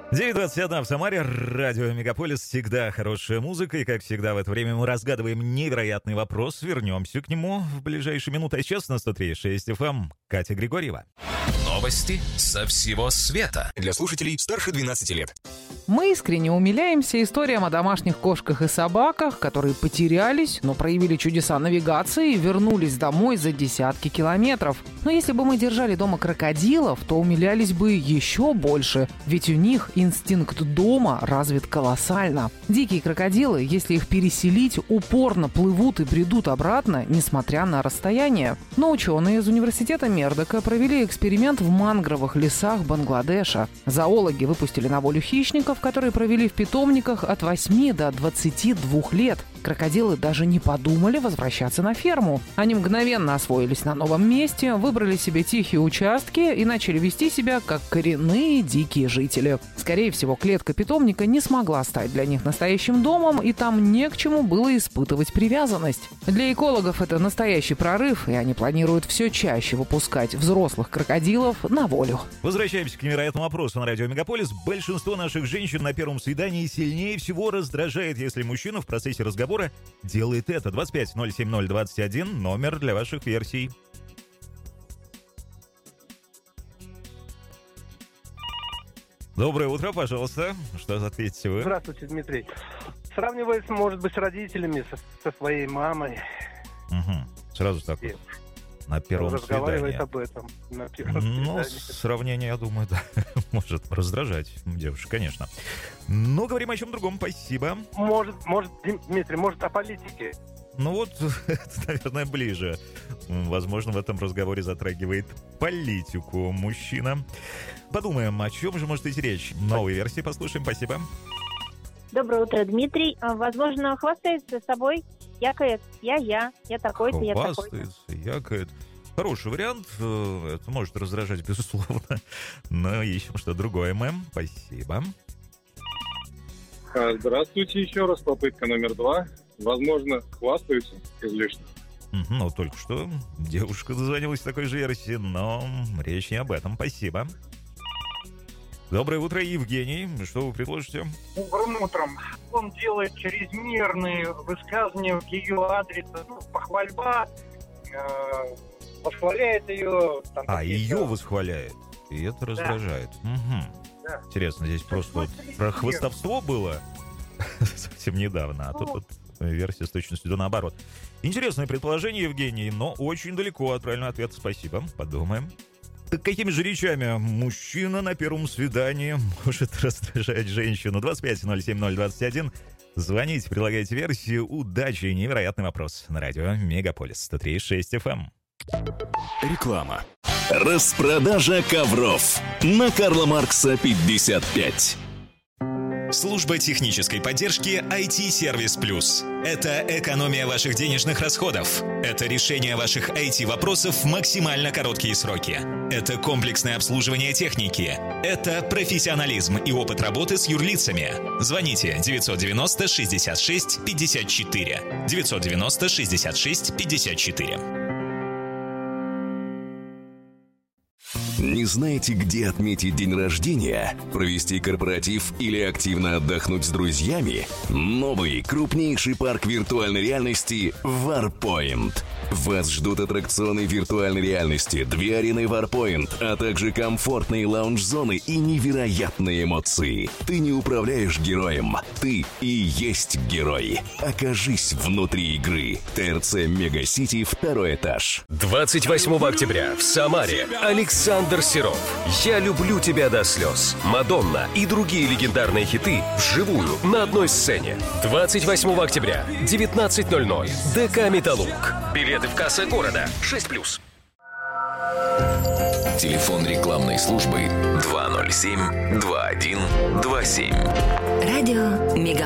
9:21 в Самаре, радио Мегаполис, всегда хорошая музыка, и как всегда в это время мы разгадываем невероятный вопрос, вернемся к нему в ближайшие минуты. А сейчас на 103.6 FM Катя Григорьева. Новости со всего света для слушателей старше 12 лет. Мы искренне умиляемся историям о домашних кошках и собаках, которые потерялись, но проявили чудеса навигации и вернулись домой за десятки километров. Но если бы мы держали дома крокодилов, то умилялись бы еще больше, ведь у них инстинкт дома развит колоссально. Дикие крокодилы, если их переселить, упорно плывут и бредут обратно, несмотря на расстояние. Но ученые из университета Мердока провели эксперимент в мангровых лесах Бангладеша. Зоологи выпустили на волю хищников, которые провели в питомниках от 8 до 22 лет. Крокодилы даже не подумали возвращаться на ферму. Они мгновенно освоились на новом месте, выбрали себе тихие участки и начали вести себя как коренные дикие жители. Скорее всего, клетка питомника не смогла стать для них настоящим домом, и там не к чему было испытывать привязанность. Для экологов это настоящий прорыв, и они планируют все чаще выпускать взрослых крокодилов на волю. Возвращаемся к невероятному вопросу на радио Мегаполис. Большинство наших женщин на первом свидании сильнее всего раздражает, если мужчина в процессе разговора делает это. 25-070-21, номер для ваших версий. Доброе утро, пожалуйста. Что ответите вы? Здравствуйте, Дмитрий. Сравниваясь, может быть, с родителями, со своей мамой. Угу. Сразу так вот. На первом разговаривает свидании. об этом. На первом Ну, свидании. сравнение, я думаю, да, может раздражать девушек, конечно. Но говорим о чем другом, спасибо. Может, Дмитрий, может, о политике. Ну вот, это, наверное, ближе. Возможно, в этом разговоре затрагивает политику мужчина. Подумаем, о чем же может идти речь. Новые версии послушаем, спасибо. Доброе утро, Дмитрий. Возможно, хвастается собой, якает, я такой-то, я такой-то. Хвастается, якает. Хороший вариант. Это может раздражать, безусловно. Но ищем что-то другое, мэм. Спасибо. Здравствуйте еще раз. Попытка номер 2. Возможно, хвастаются излишне. Ну, только что девушка дозвонилась в такой же версии, но речь не об этом. Спасибо. Доброе утро, Евгений. Что вы предложите? Добрым утром. Он делает чрезмерные высказывания в ее адрес, похвальба, восхваляет ее. Ее восхваляет. И это раздражает. Угу. Да. Интересно, здесь просто вот про хвастовство было совсем недавно, а тут вот версия с точностью до наоборот. Интересное предположение, Евгений, но очень далеко от правильного ответа. Спасибо. Подумаем. Так какими же речами мужчина на первом свидании может раздражать женщину? 25-070-21. Звоните, предлагайте версию. Удачи и невероятный вопрос на радио Мегаполис 103.6 FM. Реклама. Распродажа ковров на Карла Маркса 55. Служба технической поддержки IT-сервис Плюс. Это экономия ваших денежных расходов. Это решение ваших IT-вопросов в максимально короткие сроки. Это комплексное обслуживание техники. Это профессионализм и опыт работы с юрлицами. Звоните 990 66 54. 990 66 54. Не знаете, где отметить день рождения, провести корпоратив или активно отдохнуть с друзьями? Новый, крупнейший парк виртуальной реальности Warpoint. Вас ждут аттракционы виртуальной реальности, 2 арены Warpoint, а также комфортные лаунж-зоны и невероятные эмоции. Ты не управляешь героем, ты и есть герой. Окажись внутри игры. ТРЦ Мегасити, 2-й этаж. 28 октября в Самаре Александр Серов. «Я люблю тебя до слез», «Мадонна» и другие легендарные хиты вживую на одной сцене. 28 октября, 19:00. ДК «Металлург». Билеты в кассе города 6+. Телефон рекламной службы 207-2127. Радио Мегаполис.